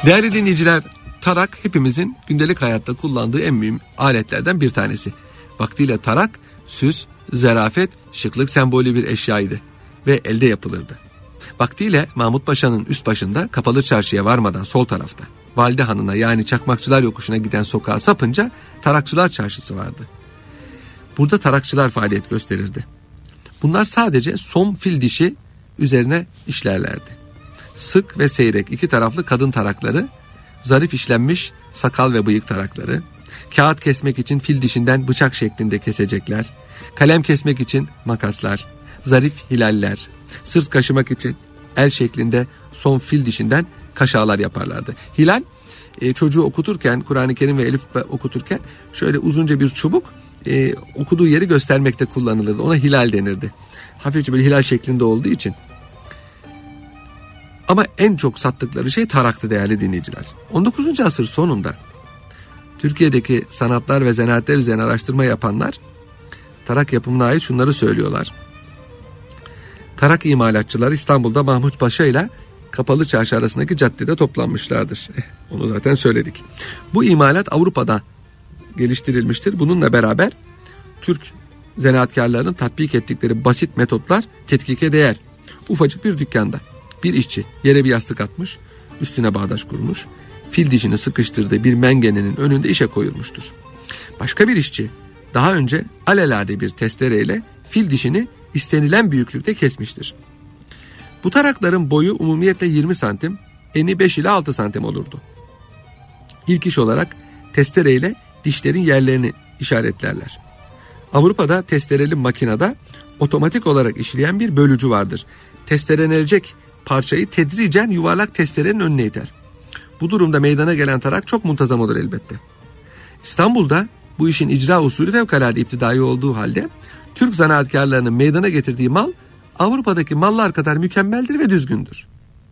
Değerli dinleyiciler, tarak hepimizin gündelik hayatta kullandığı en mühim aletlerden bir tanesi. Vaktiyle tarak süs, zarafet, şıklık sembolü bir eşyaydı ve elde yapılırdı. Vaktiyle Mahmut Paşa'nın üst başında Kapalı Çarşı'ya varmadan sol tarafta Valide Hanı'na yani Çakmakçılar Yokuşu'na giden sokağa sapınca Tarakçılar Çarşısı vardı. Burada tarakçılar faaliyet gösterirdi. Bunlar sadece som fil dişi üzerine işlerlerdi. Sık ve seyrek iki taraflı kadın tarakları, zarif işlenmiş sakal ve bıyık tarakları, kağıt kesmek için fil dişinden bıçak şeklinde kesecekler, kalem kesmek için makaslar, zarif hilaller, sırt kaşımak için el şeklinde son fil dişinden kaşağlar yaparlardı. Hilal çocuğu okuturken, Kur'an-ı Kerim ve Elif okuturken şöyle uzunca bir çubuk okuduğu yeri göstermekte kullanılırdı. Ona hilal denirdi. Hafifçe böyle hilal şeklinde olduğu için. Ama en çok sattıkları şey taraktı değerli dinleyiciler. 19. asır sonunda Türkiye'deki sanatlar ve zanaatler üzerine araştırma yapanlar tarak yapımına ait şunları söylüyorlar. Tarak imalatçıları İstanbul'da Mahmut Paşa ile Kapalı Çarşı arasındaki caddede toplanmışlardır. Onu zaten söyledik. Bu imalat Avrupa'da geliştirilmiştir. Bununla beraber Türk zanaatkarlarının tatbik ettikleri basit metotlar tetkike değer. Ufacık bir dükkanda bir işçi yere bir yastık atmış, üstüne bağdaş kurmuş, fil dişini sıkıştırdığı bir mengenenin önünde işe koyulmuştur. Başka bir işçi daha önce alelade bir testereyle fil dişini istenilen büyüklükte kesmiştir. Bu tarakların boyu umumiyetle 20 santim, eni 5 ila 6 santim olurdu. İlk iş olarak testereyle dişlerin yerlerini işaretlerler. Avrupa'da testereli makinede otomatik olarak işleyen bir bölücü vardır. Testerenelecek parçayı tedricen yuvarlak testerenin önüne iter. Bu durumda meydana gelen tarak çok muntazam olur elbette. İstanbul'da bu işin icra usulü fevkalade iptidai olduğu halde Türk zanaatkarlarının meydana getirdiği mal Avrupa'daki mallar kadar mükemmeldir ve düzgündür.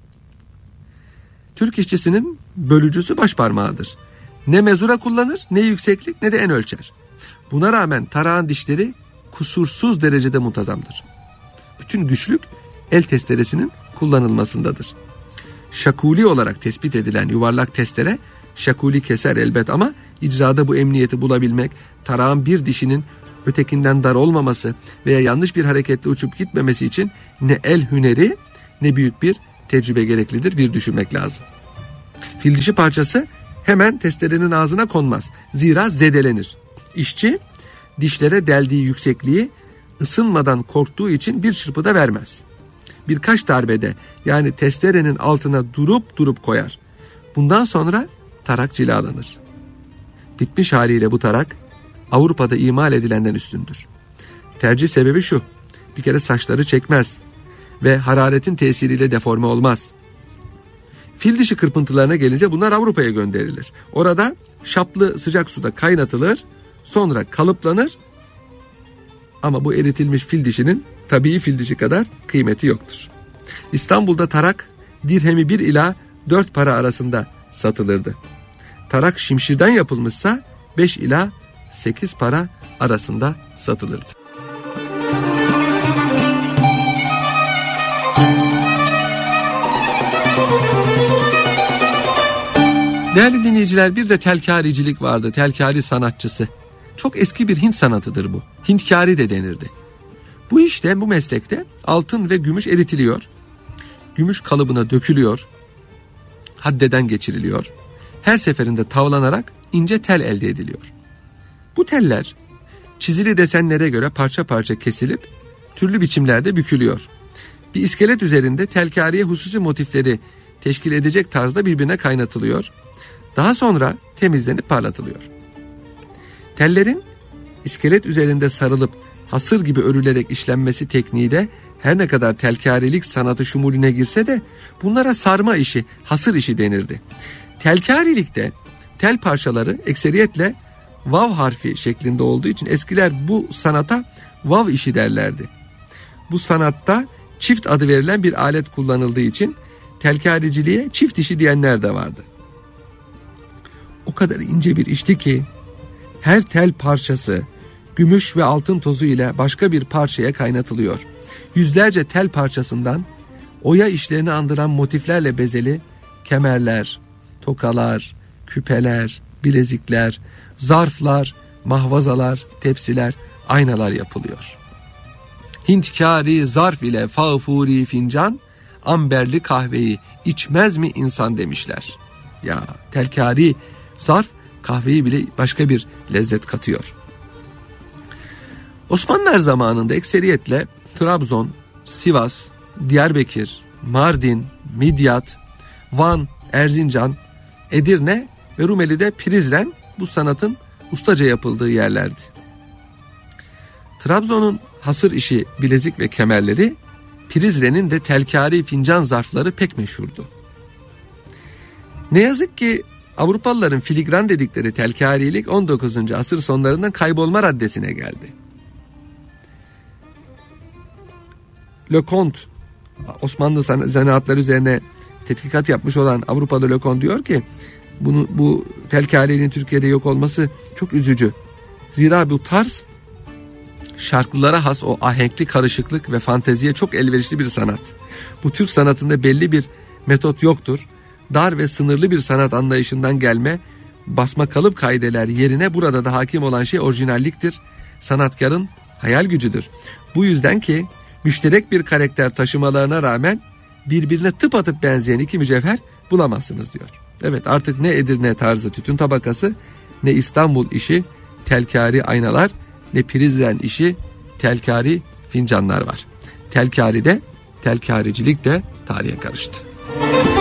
Türk işçisinin bölücüsü başparmağıdır. Ne mezura kullanır, ne yükseklik, ne de en ölçer. Buna rağmen tarağın dişleri kusursuz derecede muntazamdır. Bütün güçlük el testeresinin kullanılmasındadır. Şakuli olarak tespit edilen yuvarlak testere şakuli keser elbet ama icrada bu emniyeti bulabilmek, tarağın bir dişinin ötekinden dar olmaması veya yanlış bir hareketle uçup gitmemesi için ne el hüneri ne büyük bir tecrübe gereklidir, bir düşünmek lazım. Fil dişi parçası hemen testerenin ağzına konmaz. Zira zedelenir. İşçi dişlere deldiği yüksekliği ısınmadan korktuğu için bir çırpıda vermez. Birkaç darbede yani testerenin altına durup koyar. Bundan sonra tarak cilalanır. Bitmiş haliyle bu tarak Avrupa'da imal edilenden üstündür. Tercih sebebi şu: bir kere saçları çekmez ve hararetin tesiriyle deforme olmaz. Fil dişi kırpıntılarına gelince bunlar Avrupa'ya gönderilir. Orada şaplı sıcak suda kaynatılır, sonra kalıplanır. Ama bu eritilmiş fil dişinin tabii fil dişi kadar kıymeti yoktur. İstanbul'da tarak dirhemi 1 ila 4 para arasında satılırdı. Tarak şimşirden yapılmışsa 5 ila 8 para arasında satılırdı. Değerli dinleyiciler, bir de telkaricilik vardı. Telkari sanatçısı. Çok eski bir Hint sanatıdır bu. Hintkari de denirdi. Bu işte, bu meslekte altın ve gümüş eritiliyor. Gümüş kalıbına dökülüyor. Haddeden geçiriliyor. Her seferinde tavlanarak ince tel elde ediliyor. Bu teller çizili desenlere göre parça parça kesilip türlü biçimlerde bükülüyor. Bir iskelet üzerinde telkariye hususi motifleri teşkil edecek tarzda birbirine kaynatılıyor. Daha sonra temizlenip parlatılıyor. Tellerin iskelet üzerinde sarılıp hasır gibi örülerek işlenmesi tekniği de her ne kadar telkarilik sanatı şumulüne girse de bunlara sarma işi, hasır işi denirdi. Telkarilikte tel parçaları ekseriyetle vav harfi şeklinde olduğu için eskiler bu sanata vav işi derlerdi. Bu sanatta çift adı verilen bir alet kullanıldığı için telkariciliğe çift işi diyenler de vardı. O kadar ince bir işti ki her tel parçası gümüş ve altın tozu ile başka bir parçaya kaynatılıyor. Yüzlerce tel parçasından oya işlerini andıran motiflerle bezeli kemerler, tokalar, küpeler, bilezikler, zarflar, mahvazalar, tepsiler, aynalar yapılıyor. Hintkâri zarf ile fağfuri fincan, amberli kahveyi içmez mi insan demişler. Ya telkari zarf kahveyi bile başka bir lezzet katıyor. Osmanlılar zamanında ekseriyetle Trabzon, Sivas, Diyarbakır, Mardin, Midyat, Van, Erzincan, Edirne ve Rumeli'de Prizren bu sanatın ustaca yapıldığı yerlerdi. Trabzon'un hasır işi bilezik ve kemerleri, Prizren'in de telkari fincan zarfları pek meşhurdu. Ne yazık ki Avrupalıların filigran dedikleri telkarilik 19. asır sonlarında kaybolma raddesine geldi. Leconte, Osmanlı zanaatları üzerine tetkikat yapmış olan Avrupalı Leconte diyor ki bu telkariliğin Türkiye'de yok olması çok üzücü. Zira bu tarz şarkılara has o ahenkli karışıklık ve fanteziye çok elverişli bir sanat. Bu Türk sanatında belli bir metot yoktur. Dar ve sınırlı bir sanat anlayışından gelme basma kalıp kaideler yerine burada da hakim olan şey orijinalliktir. Sanatkarın hayal gücüdür. Bu yüzden ki müşterek bir karakter taşımalarına rağmen birbirine tıpatıp benzeyen iki mücevher bulamazsınız diyor. Evet, artık ne Edirne tarzı tütün tabakası, ne İstanbul işi telkari aynalar, ne Prizren işi telkari fincanlar var. Telkaricilik de tarihe karıştı.